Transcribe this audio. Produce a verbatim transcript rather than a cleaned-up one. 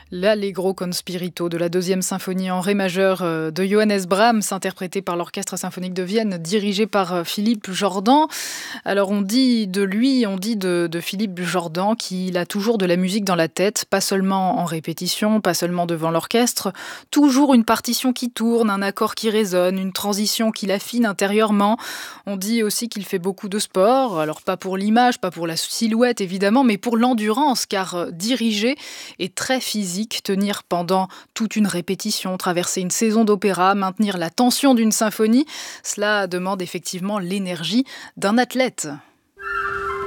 L'Allegro con spirito de la deuxième symphonie en ré majeur euh, de Johannes Brahms, interprétée par l'Orchestre symphonique de Vienne, dirigé par euh, Philippe Jordan. Alors on dit de lui, on dit de, de Philippe Jordan qu'il a toujours de la musique dans la tête, pas seulement en répétition, pas seulement devant l'orchestre, toujours une partition qui tourne, un accord qui résonne, une transition qui l'affine intérieurement. On dit aussi qu'il fait beaucoup de sport, alors pas pour l'image, pas pour la silhouette évidemment, mais pour l'endurance, car euh, diriger est très physique, tenir pendant toute une répétition, traverser une saison d'opéra, maintenir la tension d'une symphonie, cela demande effectivement l'énergie d'un athlète.